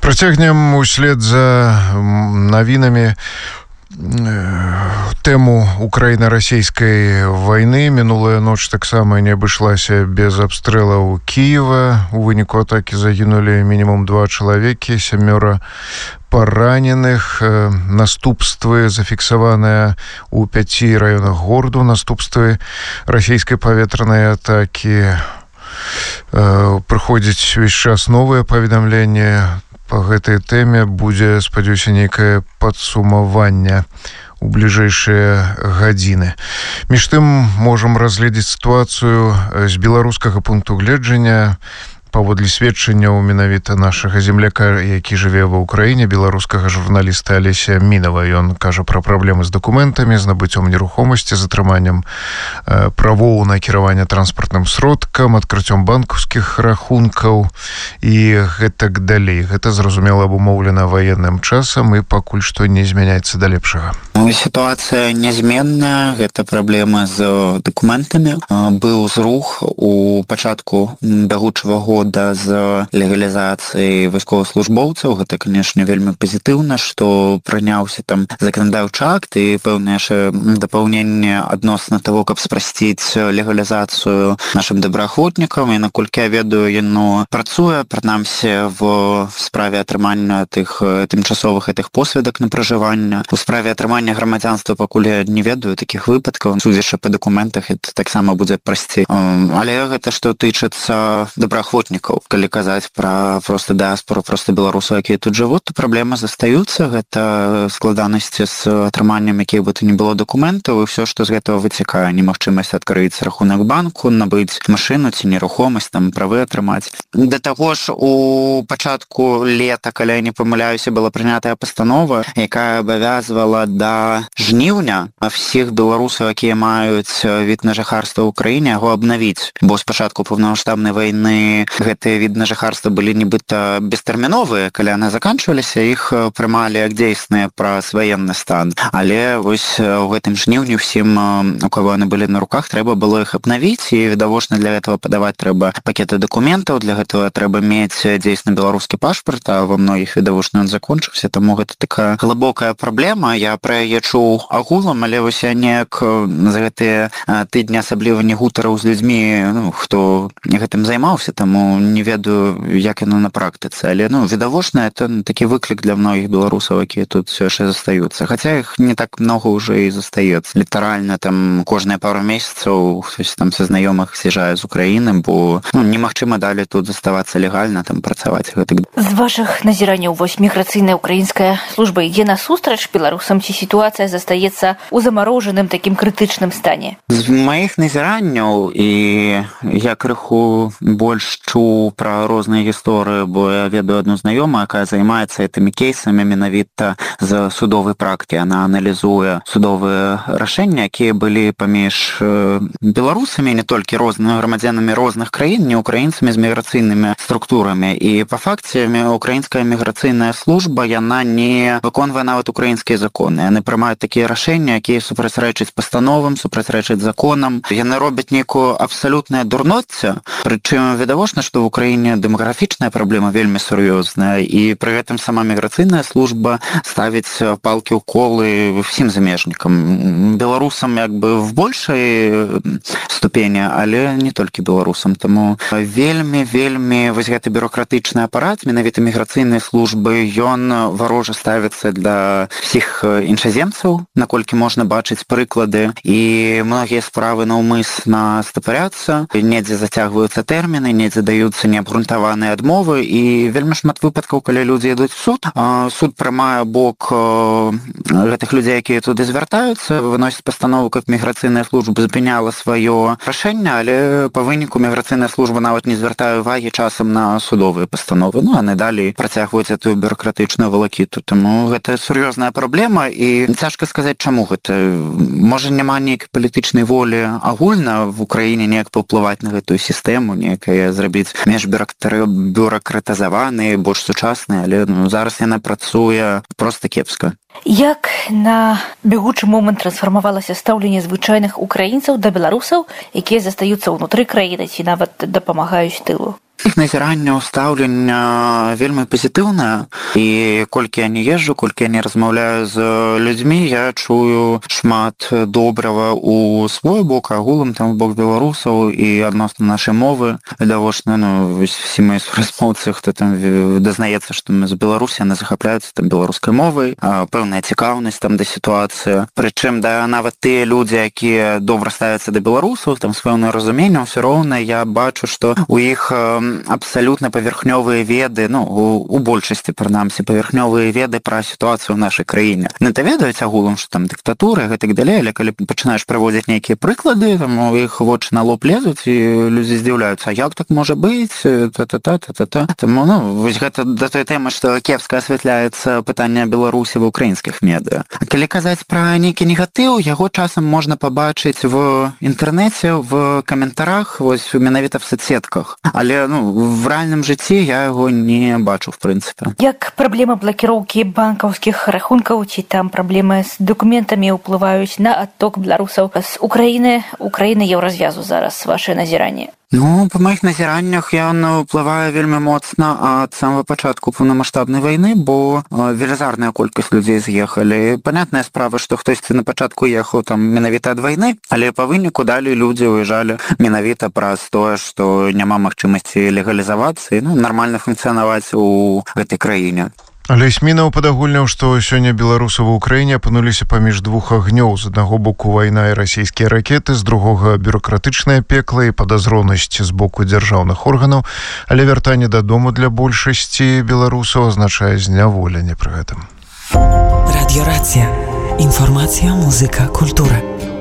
Працягнем услед за навінамі тэму украіна-расійскай вайны. Мінулая ноч таксама не абышлася без абстрэлаў Кіева. У выніку атакі загінулі мінімум 2 чалавекі, 7 параненых. Наступствы зафіксаваныя ў 5 раёнах гораду. Наступствы расійскай паветранай атакі. Прыходзіць увесь час новыя паведамленні. Па гэтай тэме будзе, спадзяюся, нейкае падсумаванне у бліжэйшыя гадзіны. Між тым можам разгледзець сітуацыю з беларускага пункту гледжання. Паводле сведчанняў менавіта нашага земляка, які жыве ва ўкраіне, беларускага журналіста Алеся Мінава. Ён кажа пра праблемы з дакументамі, з набыццём нерухомасці, з атрыманнем правоў на кіраванне транспартным сродкам, адкрыццём банкаўскіх рахункаў і гэтак далей. Гэта, зразумела, абумоўлена ваенным часам і пакуль што не змяняецца да лепшага. Сітуацыя нязменная, гэта праблема з дакументамі. Быў зрух у пачатку бягучага года з легалізацыяй вайсковаслужбоўцаў. Гэта, канешне, вельмі пазітыўна, што прыняўся там заканадаўчы акт і пэўнае яшчэ дапаўненне адносна таго, каб спрасціць легалізацыю нашым добраахвотнікам. І наколькі я ведаю, яно працуе, прынамсі в справе атрымання тых тымчасовых гэтых посведак на пражыванне. У справе атрымання грамадзянства пакуль я не ведаю такіх выпадкаў. Судзячы па дакументах, это таксама будзе прасцей. Але гэта што тычыцца добраахвотнікаў. Калі казаць пра проста дыаспору, проста беларусаў, якія тут жывуць, то праблемы застаюцца. Гэта складанасці з атрыманнем якіх бы то не было дакументаў і ўсё, што з гэтага выцякае. Немагчымасць адкрыць рахунак банку, набыць машыну ці нерухомасць, там правы атрымаць. Да таго ж у пачатку лета, калі я не памыляюся, была прынятая пастанова, якая абавязвала да жніўня всіх беларусаў, якія маюць від на жыхарства ў краіне, яго абнавіць. Бо спачатку паўнамаштабнай вайны гэтыя від на жыхарства былі нібыта бестэрміновыя. Калі яны заканчваліся, іх прымалі як дзейсныя праз ваенны стан. Але вось у гэтым жніўні ўсім, у кого яны былі на руках, трэба было іх абнавіць, і відавочна для гэтага падаваць трэба пакеты дакументаў, для гэтага трэба мець дзейсны беларускі пашпарт, а ва многіх відавочна ён закончыўся, таму гэта такая глыбокая праблема. Я пра яе чуў агулам, але вось я неяк за гэтыя тыдні асабліва не гутараў з людзьмі, хто гэтым займаўся, таму не ведаю, як яно на практыцы. Але відавочна, это такі выклік для многіх беларусаў, якія тут все яшчэ застаюцца. Хаця іх не так много ўжо і застаецца. Літаральна там кожныя пару месяцаў хтось там са знаёмых з'язджае з Украіны, бо немагчыма далей тут заставацца легальна, там працаваць. З вашых назіранняў вось міграцыйная украінская служба ідзе насустрач беларусам, ці сітуацыя застаецца ў замарожаным такім крытычным стане? З маіх назіранняў, і я крыху больш чуў пра розныя гісторыі, бо я ведаю адну знаёмую, якая займаецца гэтымі кейсамі менавіта з судовай практыкі. Яна аналізуе судовыя рашэнні, якія былі паміж беларусамі, не толькі рознымі грамадзянамі розных краін, не украінцамі з міграцыйнымі структурамі. І па факце украінская міграцыйная служба, яна не выконвае нават украінскія законы. Яны прымаюць такія рашэнні, якія супрацьрэчаць пастановам, супрацьрэчаць законам. Яны робяць нейкую абсалютнае дурноцце, прычым відавочна, што в Украіне дэмаграфічная праблема вельмі сур'ёзная, і пры гэтым сама міграцыйная служба ставіць палкі ў колы всім замежнікам. Беларусам як бы в большай ступені, але не толькі беларусам. Таму вельмі вось гэты бюрократычны апарат, менавіта міграцыйнай службы, ён варожа ставіцца для всіх іншаземцаў, наколькі можна бачыць прыклады, і многія справы наўмысна стапаряцца, недзе зацягваюцца тэрміны, недзе даюцца неабгрунтаваныя адмовы, і вельмі шмат выпадкаў, калі людзі ідуць в суд, суд прымае бок гэтых людзей, якія туды звяртаюцца, выносіць пастанову, каб міграцыйная служба запыняла сваё рашэнне, але па выніку міграцыйная служба нават не звяртае ўвагі часам на судовыя пастановы. Яны далей працягваюць эту бюрократычную валакіту. Таму гэта сур'ёзная праблема, і цяжка сказаць, чаму гэта. Можа, няма нейкай палітычнай волі агульна в Украіне неяк паўплываць на гэтую сістэму, неякая зрабіць менш бюракратызаванай, больш сучаснай, але зараз яна працуе проста кепска. Як на бягучы момант трансфармавалася стаўленне звычайных украінцаў да беларусаў, якія застаюцца ўнутры краіны ці нават дапамагаюць тылу? Іх назіранне стаўлення вельмі пазітыўнае, і колькі я не езджу, колькі я не размаўляю з людзьмі, я чую шмат добрага у свой бок, агулам там у бок беларусаў і адносна нашай мовы. Відавочна, всі мої суразмоўцы, хто там дазнаецца, што мы з Беларусі, яны захапляюцца там беларускай мовай, пэўная цікаўнасць там да сітуацыі. Прычым, нават тыя людзі, якія добра ставяцца да беларусаў, там з пэўным разуменнем, ўсё роўна я бачу, што у іх абсалютна паверхнёвыя веды, у большасці, прынамсі, паверхнёвыя веды пра сітуацыю ў нашай краіне. Не-то ведаюць агулам, што там дыктатура, гэтак далей, але калі пачынаеш праводзіць нейкія прыклады, там у іх вочы на лоб лезуць, і людзі здзіўляюцца, а як так можа быць? Таму, вось гэта да той тэмы, што кепска асвятляецца пытанне Беларусі ва ўкраінскіх медыа. А калі казаць пра нейкі негатыў, яго часам можна пабачыць в інтэрнэце, в каментарах, вось менавіта в соцсетках. Але, в рэальным жыцці я яго не бачу, в прынцыпе. Як праблема блакіроўкі банкаўскіх рахункаў, ці там праблемы з дакументамі ўплываюць на адток беларусаў з Украіны еўразвязу зараз, вашае назіранне? Па маіх назіраннях ён ўплывае вельмі моцна ад самага пачатку паўнамаштабнай вайны, бо велізарная колькасць людзей з'ехалі. Панятная справа, што хтосьці на пачатку ехаў там менавіта ад вайны, але па выніку далі людзі выязджалі менавіта праз тое, што няма магчымасці легалізавацца і нармальна функцыянаваць у гэтай краіне. Але Смінаў падагульняў, што сёння беларусы ва ўкраіне апынуліся паміж двух агнёў. З аднаго боку вайна і расійскія ракеты, з другога бюракратычнае пекла і падазронасць з боку дзяржаўных органаў, але вяртанне дадому для большасці беларусаў азначае зняволенне пры гэтым. Радіёрацыя. Інфармацыя, музыка, культура.